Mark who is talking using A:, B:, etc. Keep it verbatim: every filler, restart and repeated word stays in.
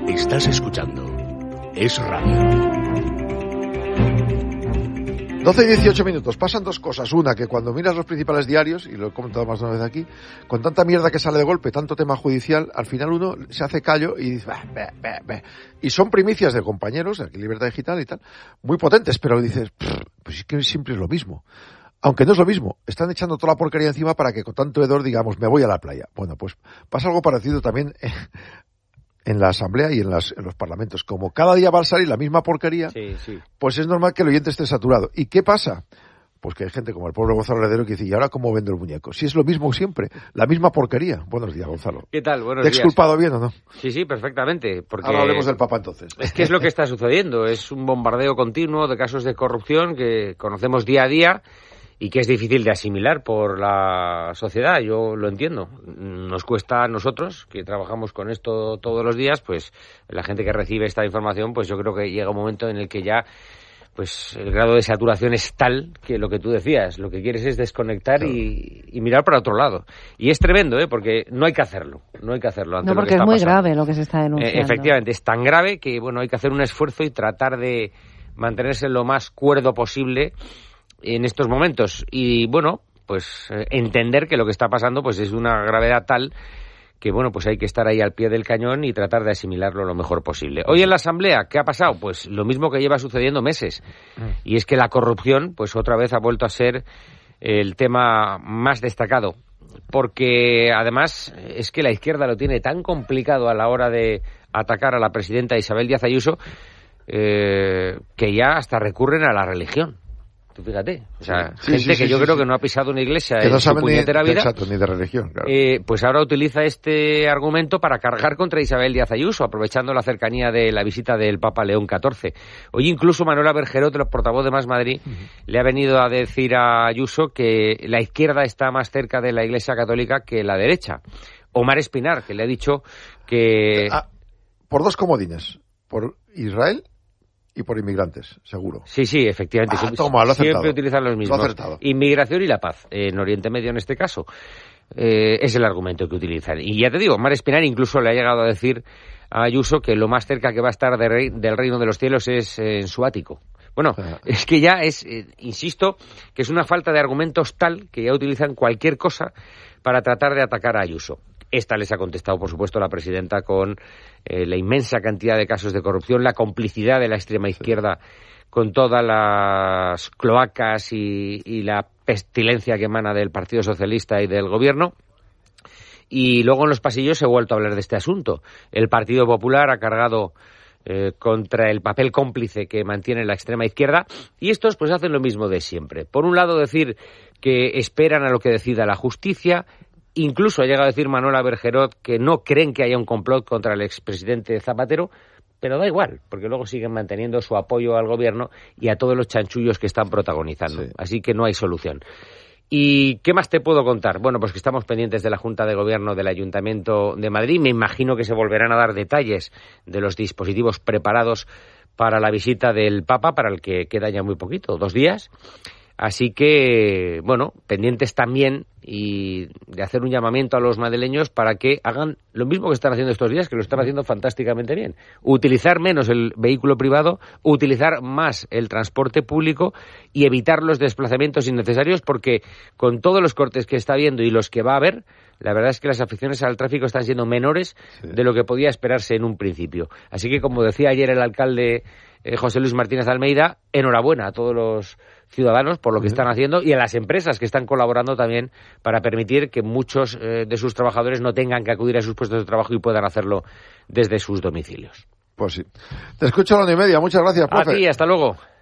A: Estás escuchando Es Radio.
B: doce y dieciocho minutos. Pasan dos cosas. Una, que cuando miras los principales diarios, y lo he comentado más de una vez aquí, con tanta mierda que sale de golpe, tanto tema judicial, al final uno se hace callo y dice, bah, bah, bah, bah. Y son primicias de compañeros, aquí Libertad Digital y tal, muy potentes, pero dices, pues es que siempre es lo mismo. Aunque no es lo mismo, están echando toda la porquería encima para que con tanto hedor digamos, me voy a la playa. Bueno, pues pasa algo parecido también eh, en la Asamblea y en, las, en los parlamentos. Como cada día va a salir la misma porquería, sí, sí. Pues es normal que el oyente esté saturado. ¿Y qué pasa? Pues que hay gente como el pobre Gonzalo Heredero que dice, ¿y ahora cómo vendo el muñeco? Si es lo mismo siempre, la misma porquería. Buenos días, Gonzalo.
C: ¿Qué tal? Buenos
B: ¿Te he
C: días.
B: exculpado bien o no?
C: Sí, sí, perfectamente. Porque
B: ahora hablemos del Papa entonces.
C: Es que es lo que está sucediendo. Es un bombardeo continuo de casos de corrupción que conocemos día a día y que es difícil de asimilar por la sociedad, yo lo entiendo. Nos cuesta a nosotros, que trabajamos con esto todos los días, pues la gente que recibe esta información, pues yo creo que llega un momento en el que ya pues el grado de saturación es tal que lo que tú decías, lo que quieres es desconectar claro. y, y mirar para otro lado. Y es tremendo, ¿eh? Porque no hay que hacerlo, no hay que hacerlo. Ante
D: no, porque
C: lo que
D: es muy
C: pasando.
D: grave lo que se está denunciando.
C: Eh, efectivamente, es tan grave que bueno, hay que hacer un esfuerzo y tratar de mantenerse lo más cuerdo posible en estos momentos y bueno, pues eh, entender que lo que está pasando pues es una gravedad tal que bueno, pues hay que estar ahí al pie del cañón y tratar de asimilarlo lo mejor posible. Hoy en la Asamblea, ¿qué ha pasado? Pues lo mismo que lleva sucediendo meses, y es que la corrupción pues otra vez ha vuelto a ser el tema más destacado, porque además es que la izquierda lo tiene tan complicado a la hora de atacar a la presidenta Isabel Díaz Ayuso eh, que ya hasta recurren a la religión. Fíjate, o sea, sí, gente sí, sí, que yo sí, creo sí. que no ha pisado una iglesia que en no su puñetera
B: ni,
C: vida,
B: exacto, ni de religión, claro.
C: eh, pues ahora utiliza este argumento para cargar contra Isabel Díaz Ayuso, aprovechando la cercanía de la visita del Papa León catorce. Hoy incluso Manuela Bergerot, el portavoz de Más Madrid, uh-huh. le ha venido a decir a Ayuso que la izquierda está más cerca de la Iglesia Católica que la derecha. Omar Espinar, que le ha dicho que...
B: Ah, por dos comodines, por Israel y por inmigrantes, seguro.
C: Sí, sí, efectivamente.
B: Ah, toma, lo
C: siempre utilizan los mismos. Inmigración y la paz, en Oriente Medio en este caso. Eh, es el argumento que utilizan. Y ya te digo, Omar Espinar incluso le ha llegado a decir a Ayuso que lo más cerca que va a estar de rey, del reino de los cielos es eh, en su ático. Bueno, ah. es que ya es, eh, insisto, que es una falta de argumentos tal que ya utilizan cualquier cosa para tratar de atacar a Ayuso. Esta les ha contestado, por supuesto, la presidenta con eh, la inmensa cantidad de casos de corrupción, la complicidad de la extrema izquierda con todas las cloacas y, y la pestilencia que emana del Partido Socialista y del Gobierno. Y luego en los pasillos se ha vuelto a hablar de este asunto. El Partido Popular ha cargado eh, contra el papel cómplice que mantiene la extrema izquierda y estos pues hacen lo mismo de siempre. Por un lado decir que esperan a lo que decida la justicia. Incluso ha llegado a decir Manuela Bergerot que no creen que haya un complot contra el expresidente Zapatero, pero da igual, porque luego siguen manteniendo su apoyo al gobierno y a todos los chanchullos que están protagonizando. Sí. Así que no hay solución. ¿Y qué más te puedo contar? Bueno, pues que estamos pendientes de la Junta de Gobierno del Ayuntamiento de Madrid. Me imagino que se volverán a dar detalles de los dispositivos preparados para la visita del Papa, para el que queda ya muy poquito, dos días. Así que, bueno, pendientes también y de hacer un llamamiento a los madrileños para que hagan lo mismo que están haciendo estos días, que lo están haciendo fantásticamente bien. Utilizar menos el vehículo privado, utilizar más el transporte público y evitar los desplazamientos innecesarios, porque con todos los cortes que está habiendo y los que va a haber, la verdad es que las afecciones al tráfico están siendo menores sí. de lo que podía esperarse en un principio. Así que, como decía ayer el alcalde eh, José Luis Martínez Almeida, enhorabuena a todos los ciudadanos por lo que están haciendo y a las empresas que están colaborando también para permitir que muchos eh, de sus trabajadores no tengan que acudir a sus puestos de trabajo y puedan hacerlo desde sus domicilios.
B: Pues sí. Te escucho a la una y media. Muchas gracias, profe.
C: A ti, hasta luego.